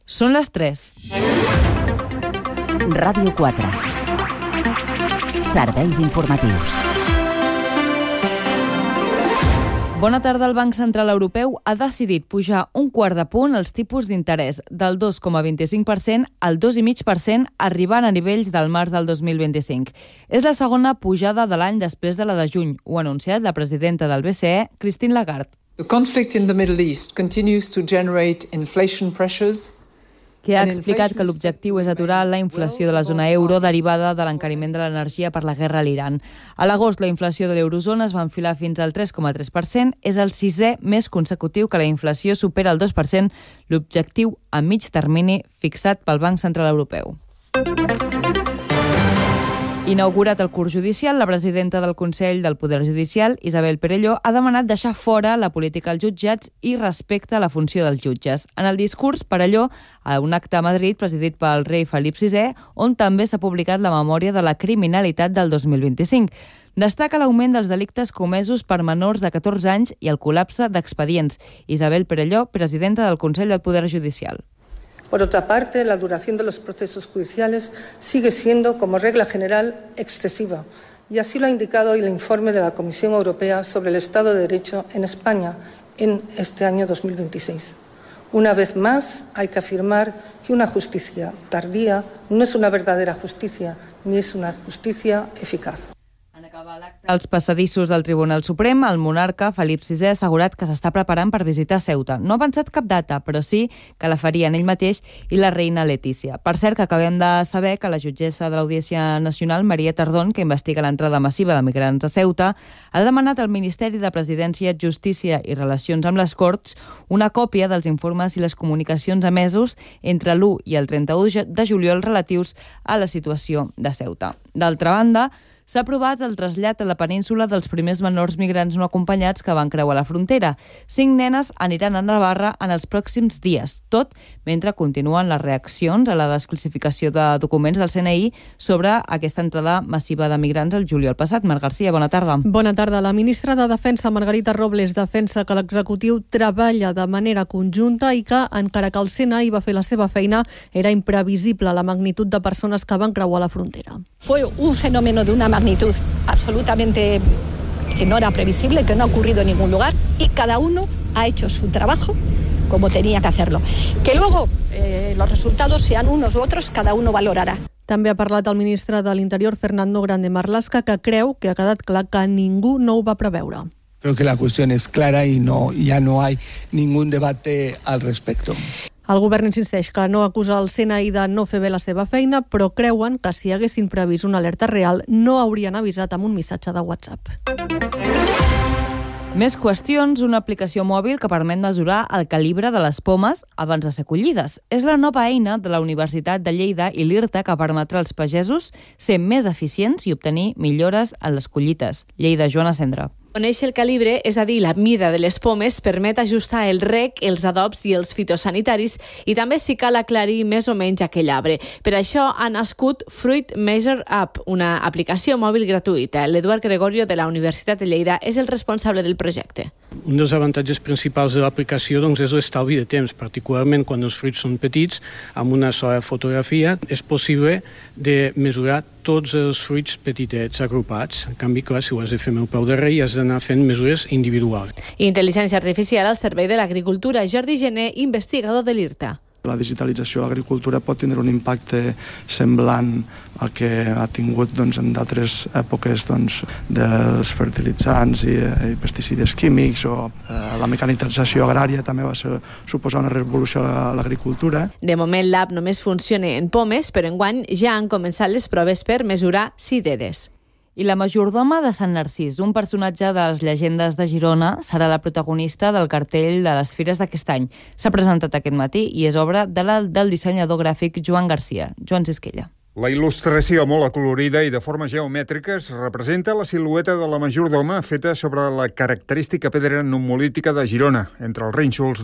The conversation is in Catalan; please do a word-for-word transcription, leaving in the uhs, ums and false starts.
Són les tres. Ràdio quatre. Serveis informatius. Bona tarda. El Banc Central Europeu ha decidit pujar un quart de punt els tipus d'interès del dos coma vint-i-cinc per cent al dos coma cinc per cent, arribant a nivells del març del dos mil vint-i-cinc. És la segona pujada de l'any després de la de juny, ho ha anunciat la presidenta del B C E, Christine Lagarde. The conflict in the Middle East continues to generate inflation pressures, que ha explicat que l'objectiu és aturar la inflació de la zona euro derivada de l'encariment de l'energia per la guerra a l'Iran. A l'agost, la inflació de l'eurozona es va enfilar fins al tres coma tres per cent, és el sisè mes consecutiu que la inflació supera el dos per cent, l'objectiu a mig termini fixat pel Banc Central Europeu. Inaugurat el curs judicial, la presidenta del Consell del Poder Judicial, Isabel Perelló, ha demanat deixar fora la política als jutjats i respecte a la funció dels jutges. En el discurs, Perelló, a un acte a Madrid presidit pel rei Felip sisè, on també s'ha publicat la memòria de la criminalitat del dos mil vint-i-cinc. Destaca l'augment dels delictes comesos per menors de catorze anys i el col·lapse d'expedients. Isabel Perelló, presidenta del Consell del Poder Judicial. Por otra parte, la duración de los procesos judiciales sigue siendo, como regla general, excesiva, y así lo ha indicado hoy el informe de la Comisión Europea sobre el Estado de Derecho en España en este año dos mil veintiséis. Una vez más, hay que afirmar que una justicia tardía no es una verdadera justicia, ni es una justicia eficaz. Als passadissos del Tribunal Suprem, el monarca Felip sisè ha assegurat que s'està preparant per visitar Ceuta. No ha avançat cap data, però sí que la farien ell mateix i la reina Letícia. Per cert, que acabem de saber que la jutgessa de l'Audiència Nacional, Maria Tardón, que investiga l'entrada massiva de migrants a Ceuta, ha demanat al Ministeri de Presidència, Justícia i Relacions amb les Corts una còpia dels informes i les comunicacions emesos entre l'u i el trenta-u de juliol relatius a la situació de Ceuta. D'altra banda, s'ha aprovat el trasllat a la península dels primers menors migrants no acompanyats que van creuar la frontera. Cinc nenes aniran a Navarra en els pròxims dies, tot mentre continuen les reaccions a la desclassificació de documents del C N I sobre aquesta entrada massiva de migrants el juliol passat. Marc Garcia, bona tarda. Bona tarda. La ministra de Defensa, Margarita Robles, defensa que l'executiu treballa de manera conjunta i que, encara que el C N I va fer la seva feina, era imprevisible la magnitud de persones que van creuar la frontera. Fue un fenómeno de una magnitud absolutamente que no era previsible, que no ha ocurrido en ningún lugar, y cada uno ha hecho su trabajo como tenía que hacerlo. Que luego eh, los resultados sean unos u otros, cada uno valorará. També ha parlat el ministre de l'Interior, Fernando Grande Marlaska, que creu que ha quedat clar que ningú no ho va preveure. Creo que la cuestión es clara y no, ya no hay ningún debate al respecto. El govern insisteix que no acusa el C N I de no fer bé la seva feina, però creuen que si haguessin previst una alerta real no haurien avisat amb un missatge de WhatsApp. Més qüestions, una aplicació mòbil que permet mesurar el calibre de les pomes abans de ser collides. És la nova eina de la Universitat de Lleida i l'IRTA que permetrà als pagesos ser més eficients i obtenir millores en les collites. Lleida, Joana Cendra. Conèixer el calibre, és a dir, la mida de les pomes, permet ajustar el reg, els adobs i els fitosanitaris i també si cal aclarir més o menys aquell arbre. Per això ha nascut Fruit Measure App, una aplicació mòbil gratuïta. L'Eduard Gregorio de la Universitat de Lleida és el responsable del projecte. Un dels avantatges principals de l'aplicació doncs, és l'estalvi de temps, particularment quan els fruits són petits, amb una sola fotografia és possible de mesurar tots els fruits petitets agrupats. En canvi, clar, si ho has de fer amb el peu de rei, has d'anar fent mesures individuals. Intel·ligència artificial al servei de l'agricultura. Jordi Gené, investigador de l'IRTA. La digitalització de l'agricultura pot tindre un impacte semblant al que ha tingut doncs, en d'altres èpoques doncs, dels fertilitzants i, i pesticides químics o eh, la mecanització agrària també va ser, suposar una revolució a l'agricultura. De moment l'app només funciona en pomes, però enguany ja han començat les proves per mesurar cireres. I la majordoma de Sant Narcís, un personatge de les llegendes de Girona, serà la protagonista del cartell de les fires d'aquest any. S'ha presentat aquest matí i és obra de la, del dissenyador gràfic Joan Garcia. Joan Sisquella. La il·lustració molt acolorida i de formes geomètriques representa la silueta de la majordoma feta sobre la característica pedra numolítica de Girona, entre els rínxols